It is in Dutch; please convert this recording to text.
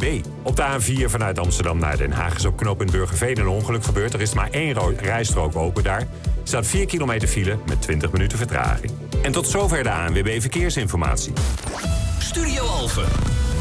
ANWB. Op de A4 vanuit Amsterdam naar Den Haag is op knooppunt Burgerveen een ongeluk gebeurd. Er is maar 1 rijstrook open daar. Er staat 4 kilometer file met 20 minuten vertraging. En tot zover de ANWB Verkeersinformatie. Studio Alphen.